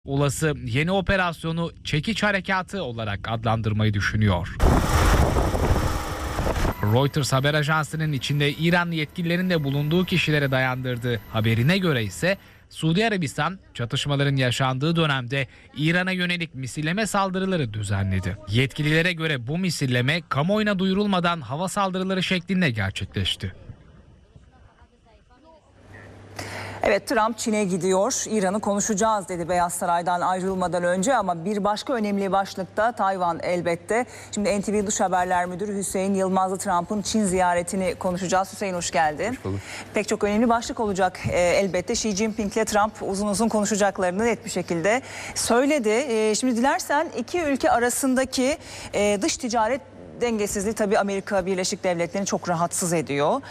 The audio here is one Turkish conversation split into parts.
Olası yeni operasyonu çekiç harekatı olarak adlandırmayı düşünüyor. Reuters haber ajansının içinde İranlı yetkililerin de bulunduğu kişilere dayandırdığı haberine göre ise Suudi Arabistan çatışmaların yaşandığı dönemde İran'a yönelik misilleme saldırıları düzenledi. Yetkililere göre bu misilleme kamuoyuna duyurulmadan hava saldırıları şeklinde gerçekleşti. Evet, Trump Çin'e gidiyor. İran'ı konuşacağız dedi Beyaz Saray'dan ayrılmadan önce ama bir başka önemli başlıkta Tayvan elbette. Şimdi NTV Dış Haberler Müdürü Hüseyin Yılmaz'la Trump'ın Çin ziyaretini konuşacağız. Hüseyin hoş geldin. Hoş bulduk. Pek çok önemli başlık olacak elbette. Xi Jinping'le Trump uzun uzun konuşacaklarını net bir şekilde söyledi. Şimdi dilersen iki ülke arasındaki dış ticaret dengesizliği tabii Amerika Birleşik Devletleri'ni çok rahatsız ediyor.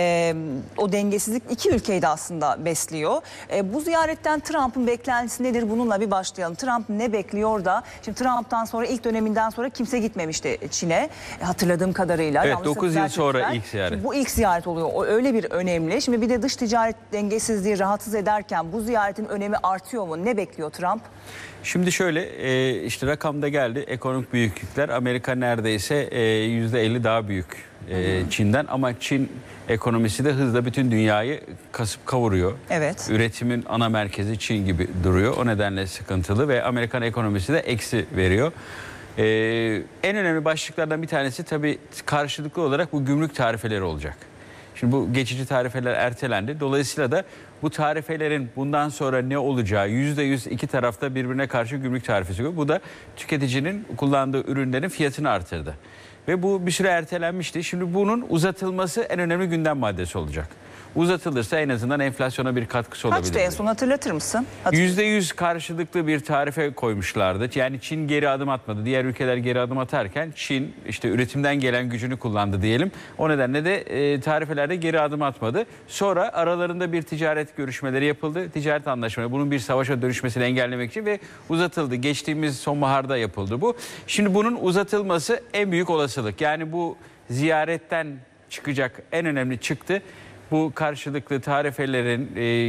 O dengesizlik iki ülkeyi de aslında besliyor. Bu ziyaretten Trump'ın beklentisi nedir? Bununla bir başlayalım. Trump ne bekliyor da? Şimdi Trump'tan sonra ilk döneminden sonra kimse gitmemişti Çin'e hatırladığım kadarıyla. Evet, 9 yıl sonra ilk ziyaret. Şimdi bu ilk ziyaret oluyor. O öyle bir önemli. Şimdi bir de dış ticaret dengesizliği rahatsız ederken bu ziyaretin önemi artıyor mu? Ne bekliyor Trump? Şimdi şöyle işte rakamda geldi ekonomik büyüklükler. Amerika neredeyse %50 daha büyük Çin'den ama Çin ekonomisi de hızla bütün dünyayı kasıp kavuruyor. Evet. Üretimin ana merkezi Çin gibi duruyor. O nedenle sıkıntılı ve Amerikan ekonomisi de eksi veriyor. En önemli başlıklardan bir tanesi tabii karşılıklı olarak bu gümrük tarifeleri olacak. Şimdi bu geçici tarifeler ertelendi. Dolayısıyla da bu tarifelerin bundan sonra ne olacağı %100 iki tarafta birbirine karşı gümrük tarifesi koyuyor. Bu da tüketicinin kullandığı ürünlerin fiyatını artırdı. Ve bu bir süre ertelenmişti. Şimdi bunun uzatılması en önemli gündem maddesi olacak. Uzatılırsa en azından enflasyona bir katkısı olabilir. Kaçtı en son hatırlatır mısın? %100 karşılıklı bir tarife koymuşlardı. Yani Çin geri adım atmadı. Diğer ülkeler geri adım atarken Çin işte üretimden gelen gücünü kullandı diyelim. O nedenle de tarifelerde geri adım atmadı. Sonra aralarında bir ticaret görüşmeleri yapıldı. Ticaret anlaşmaları bunun bir savaşa dönüşmesini engellemek için ve uzatıldı. Geçtiğimiz sonbaharda yapıldı bu. Şimdi bunun uzatılması en büyük olasılık. Yani bu ziyaretten çıkacak en önemli çıktı. Bu karşılıklı tarifelerin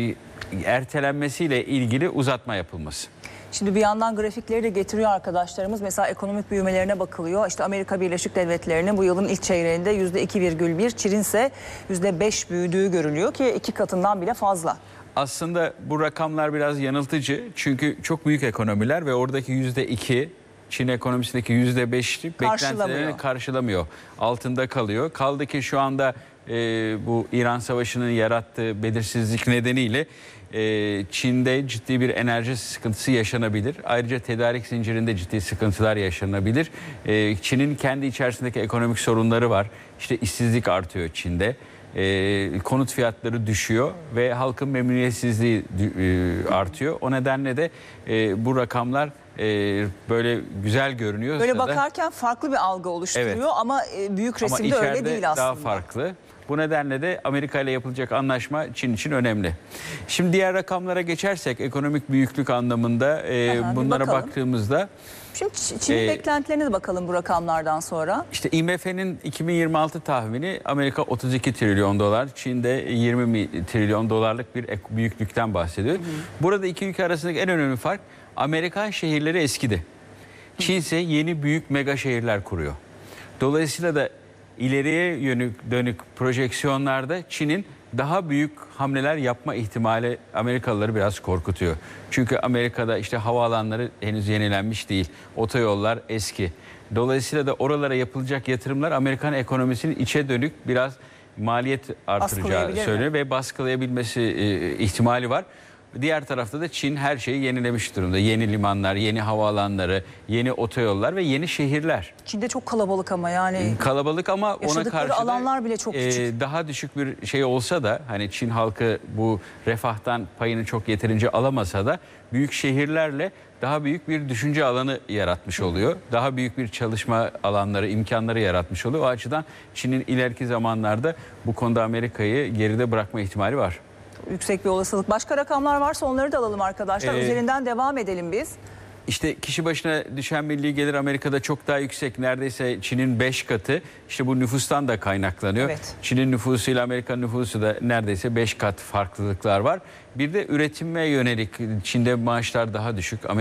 ertelenmesiyle ilgili uzatma yapılması. Şimdi bir yandan grafikleri de getiriyor arkadaşlarımız. Mesela ekonomik büyümelerine bakılıyor. İşte Amerika Birleşik Devletleri'nin bu yılın ilk çeyreğinde %2,1, Çin'in ise %5 büyüdüğü görülüyor ki 2 katından bile fazla. Aslında bu rakamlar biraz yanıltıcı. Çünkü çok büyük ekonomiler ve oradaki %2 Çin ekonomisindeki %5'lik beklentilerini karşılamıyor. Altında kalıyor. Kaldı ki şu anda bu İran Savaşı'nın yarattığı belirsizlik nedeniyle Çin'de ciddi bir enerji sıkıntısı yaşanabilir. Ayrıca tedarik zincirinde ciddi sıkıntılar yaşanabilir. Çin'in kendi içerisindeki ekonomik sorunları var. İşte işsizlik artıyor Çin'de. Konut fiyatları düşüyor ve halkın memnuniyetsizliği artıyor. O nedenle de bu rakamlar böyle güzel görünüyor. Böyle bakarken farklı bir algı oluşturuyor, evet. Ama büyük resimde ama öyle değil aslında. Daha farklı. Bu nedenle de Amerika ile yapılacak anlaşma Çin için önemli. Şimdi diğer rakamlara geçersek ekonomik büyüklük anlamında bunlara baktığımızda. Şimdi Çin'in beklentilerine de bakalım bu rakamlardan sonra. İşte IMF'nin 2026 tahmini Amerika 32 trilyon dolar, Çin'de 20 trilyon dolarlık bir büyüklükten bahsediyor. Burada iki ülke arasındaki en önemli fark Amerikan şehirleri eskidi. Çin ise yeni büyük mega şehirler kuruyor. Dolayısıyla da ileriye dönük projeksiyonlarda Çin'in daha büyük hamleler yapma ihtimali Amerikalıları biraz korkutuyor. Çünkü Amerika'da işte havaalanları henüz yenilenmiş değil. Otoyollar eski. Dolayısıyla da oralara yapılacak yatırımlar Amerikan ekonomisinin içe dönük biraz maliyet artıracağı söyleniyor ve baskılayabilmesi ihtimali var. Diğer tarafta da Çin her şeyi yenilemiş durumda. Yeni limanlar, yeni havaalanları, yeni otoyollar ve yeni şehirler. Çin'de çok kalabalık ama yani. Kalabalık ama ona karşı alanlar bile çok küçük. Daha düşük bir şey olsa da hani Çin halkı bu refahtan payını çok yeterince alamasa da büyük şehirlerle daha büyük bir düşünce alanı yaratmış oluyor. Daha büyük bir çalışma alanları, imkanları yaratmış oluyor. O açıdan Çin'in ileriki zamanlarda bu konuda Amerika'yı geride bırakma ihtimali var. Yüksek bir olasılık. Başka rakamlar varsa onları da alalım arkadaşlar. Üzerinden devam edelim biz. İşte kişi başına düşen milli gelir Amerika'da çok daha yüksek. Neredeyse Çin'in 5 katı. İşte bu nüfustan da kaynaklanıyor. Evet. Çin'in nüfusuyla Amerika'nın nüfusu da neredeyse 5 kat farklılıklar var. Bir de üretime yönelik Çin'de maaşlar daha düşük.